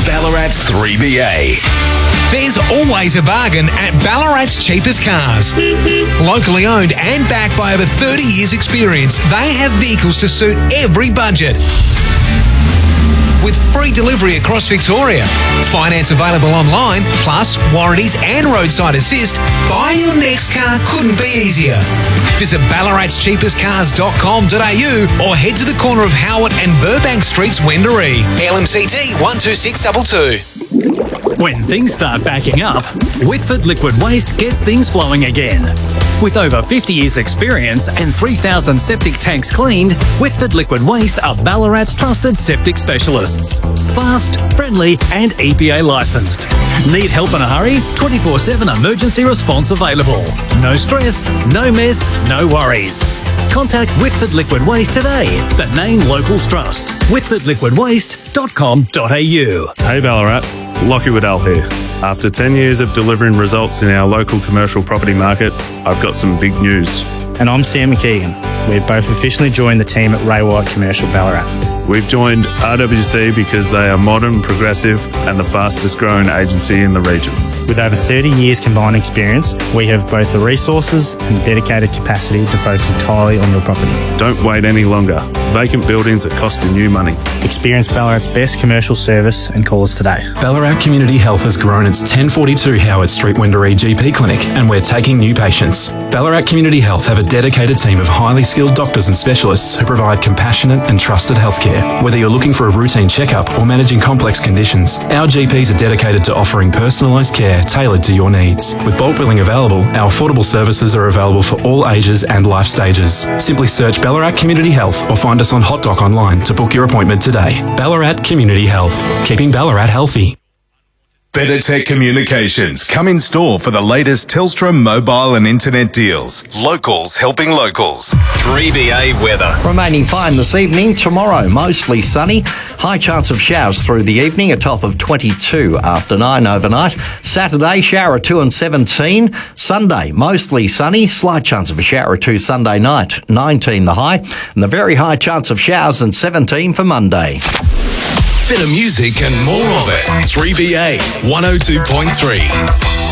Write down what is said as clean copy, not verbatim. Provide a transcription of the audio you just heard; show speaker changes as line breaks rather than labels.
Ballarat's 3BA.
There's always a bargain at Ballarat's Cheapest Cars. Locally owned and backed by over 30 years' experience, they have vehicles to suit every budget. With free delivery across Victoria. Finance available online, plus warranties and roadside assist. Buying your next car couldn't be easier. Visit ballaratscheapestcars.com.au or head to the corner of Howard and Burbank Streets, Wendouree. LMCT 12622.
When things start backing up, Whitford Liquid Waste gets things flowing again. With over 50 years' experience and 3,000 septic tanks cleaned, Whitford Liquid Waste are Ballarat's trusted septic specialists. Fast, friendly and EPA licensed. Need help in a hurry? 24/7 emergency response available. No stress, no mess, no worries. Contact Whitford Liquid Waste today. The name locals trust. whitfordliquidwaste.com.au.
Hey Ballarat, Lockie Waddell here. After 10 years of delivering results in our local commercial property market, I've got some big news.
And I'm Sam McKeegan. We've both officially joined the team at Ray White Commercial Ballarat.
We've joined RWC because they are modern, progressive and the fastest growing agency in the region.
With over 30 years combined experience, we have both the resources and dedicated capacity to focus entirely on your property.
Don't wait any longer. Vacant buildings are costing you money.
Experience Ballarat's best commercial service and call us today.
Ballarat Community Health has grown its 1042 Howard Street Wendouree GP clinic and we're taking new patients. Ballarat Community Health have a dedicated team of highly skilled doctors and specialists who provide compassionate and trusted healthcare. Whether you're looking for a routine checkup or managing complex conditions, our GPs are dedicated to offering personalised care tailored to your needs. With bulk billing available, our affordable services are available for all ages and life stages. Simply search Ballarat Community Health or find us on HotDoc online to book your appointment today. Ballarat Community Health, keeping Ballarat healthy.
Better Tech Communications. Come in store for the latest Telstra mobile and internet deals. Locals helping locals. 3BA weather.
Remaining fine this evening. Tomorrow, mostly sunny. High chance of showers through the evening, a top of 22 after 9 overnight. Saturday, shower or 2 and 17. Sunday, mostly sunny. Slight chance of a shower or 2 Sunday night, 19 the high. And the very high chance of showers and 17 for Monday.
Bit of music and more of it. 3BA 102.3.